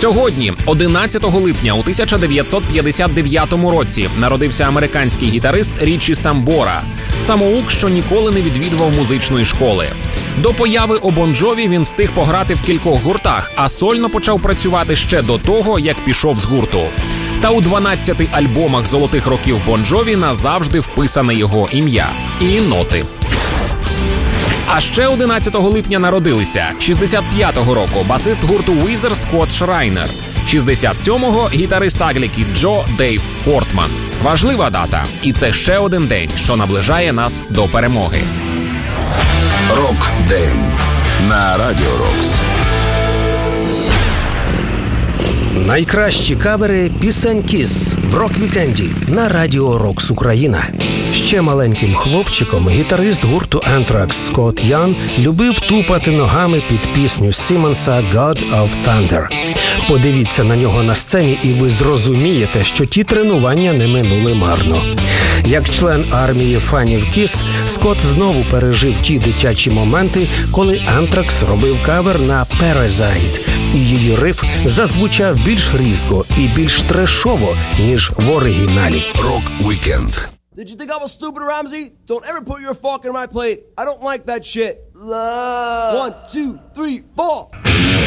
Сьогодні, 11 липня у 1959 році, народився американський гітарист Річі Самбора. Самоук, що ніколи не відвідував музичної школи. До появи у Бон Джові він встиг пограти в кількох гуртах, а сольно почав працювати ще до того, як пішов з гурту. Та у 12 альбомах золотих років Бон Джові назавжди вписане його ім'я і ноти. А ще 11 липня народилися 65-го року басист гурту Weezer Скотт Шрайнер, 67-го гітарист Ugly Kid Joe Дейв Фортман. Важлива дата, і це ще один день, що наближає нас до перемоги. Рок-день на Радіо Рокс. Найкращі кавери пісень Kiss в рок-вікенді на Радіо Рокс Україна. Ще маленьким хлопчиком гітарист гурту Anthrax Скотт Ян любив тупати ногами під пісню Сімонса «God of Thunder». Подивіться на нього на сцені, і ви зрозумієте, що ті тренування не минули марно. Як член армії фанів Kiss, Скотт знову пережив ті дитячі моменти, коли Anthrax робив кавер на «Parasite», і її риф зазвучав більш різко і більш трешово, ніж в оригіналі. Рок-вікенд. Did you think I was stupid, Ramsey? Don't ever put your fork in my plate. I don't like that shit. Love. 1, 2, 3, 4.